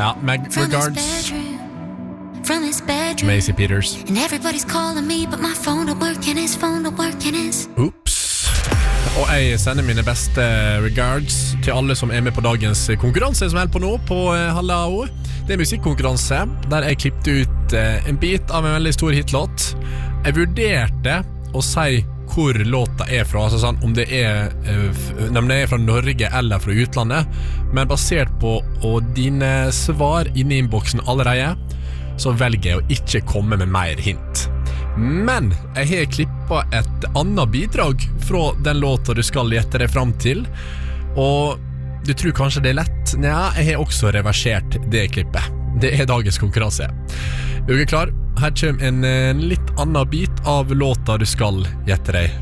Ja, regards Maisie Peters. And everybody's calling me, but my phone don't work and his phone don't work and his. Oops. Og jeg sender mine beste regards til alle som med på dagens konkurranse som på nå på Halao. Det musikkonkurranse der jeg klippte ut en bit av en veldig stor hitlåt. Jeg vurderte å si hvor låta fra, altså sånn, om det fra Norge eller fra utlandet, men basert på dine svar inne i innboksen allerede, så velger jeg å ikke komme med mer hint. Men jeg har klippet et annet bidrag fra den låta du skal gjette deg frem til, og du tror kanskje det lett? Nei, jeg har også reversert det klippet. Det dagens konkurranse. Er du klar? Her kommer en litt annen bit av låta du skal gjette deg